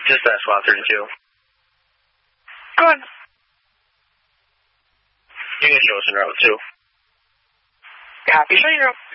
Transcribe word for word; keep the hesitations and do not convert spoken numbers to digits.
Just that SWAT thirty-two. Go ahead. You can show us en route, too. Copy, show you.